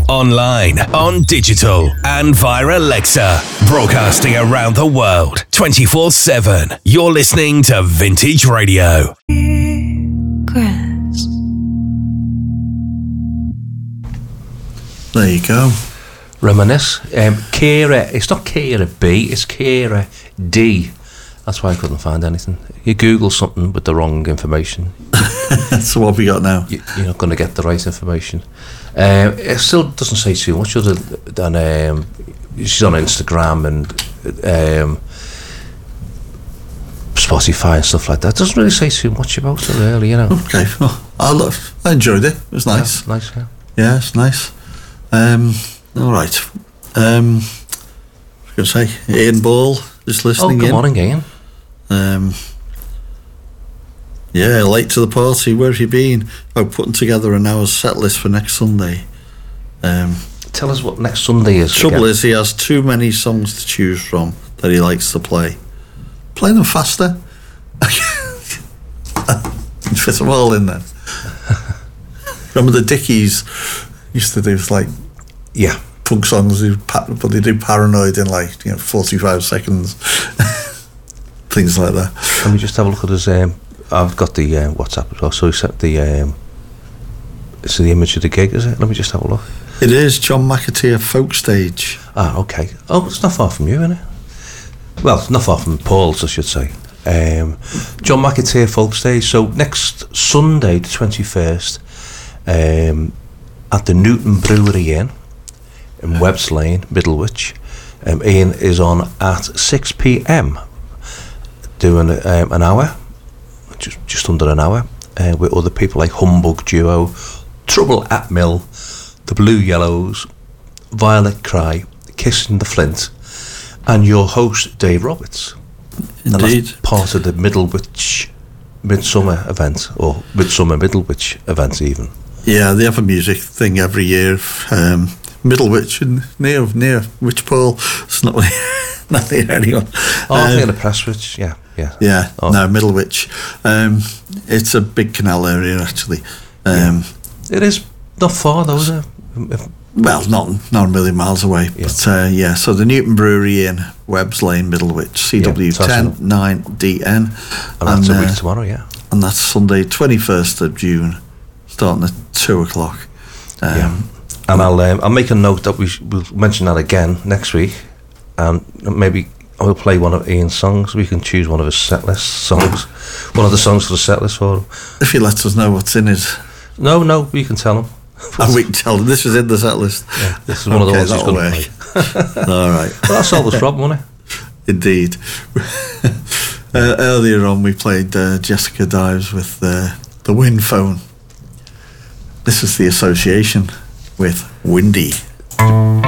online, on digital, and via Alexa. Broadcasting around the world, 24/7. You're listening to Vintage Radio. Grass. There you go. Reminisce. Kira, it's not Kira B, it's Kira D. That's why I couldn't find anything. You Google something with the wrong information. So what have we got now? You're not going to get the right information. It still doesn't say too much other than she's on Instagram and Spotify and stuff like that. It doesn't really say too much about it, really, you know. Okay, well, I enjoyed it. It was nice. Yeah, nice, yeah. Yeah, it's nice. All right. I was going to say, Ian Ball is listening in. Good morning, Ian. Yeah, late to the party. Where have you been? Oh, putting together an hour's set list for next Sunday. Tell us what next Sunday is. Trouble is, he has too many songs to choose from that he likes to play. Play them faster. Fit them all in there. Remember the Dickies used to do like punk songs, but they do Paranoid in 45 seconds. Things like that. Let me just have a look at his. I've got the WhatsApp as well, so he sent the. It's the image of the gig, is it? Let me just have a look. It is John McAteer Folk Stage. Ah, okay. Oh, it's not far from you, isn't it? Well, it's not far from Paul's, I should say. John McAteer Folk Stage. So next Sunday, the 21st, at the Newton Brewery Inn in Webbs Lane, Middlewich. Ian is on at 6 p.m. doing an hour, just under an hour, with other people like Humbug Duo, Trouble at Mill, the Blue Yellows, Violet Cry, Kissing the Flint, and your host Dave Roberts. Indeed. And that's part of the Middlewich Midsummer event, or Midsummer Middlewich event even. Yeah, they have a music thing every year. Middlewich and near Wychpole. It's not near anyone. Oh, I think the Prestwich, yeah. Yeah, oh. No, Middlewich. It's a big canal area, actually. It is not far though, is it? Well, not a million miles away. Yeah. But so the Newton Brewery Inn, Webbs Lane, Middlewich, CW10 9DN. And that's a week tomorrow, yeah. And that's Sunday, 21st of June, starting at 2:00. And I'll make a note that we'll mention that again next week, and maybe I'll play one of Ian's songs. We can choose one of his set list songs, one of the songs for the set list for him. If he lets us know what's in it. No, we can tell him. And we can tell him this is in the set list. Yeah, this is one of the ones he's going to play. All right. Well, that solved this problem, won't it? Indeed. Earlier on, we played Jessica Dives with the Wind Phone. This is the association with Windy.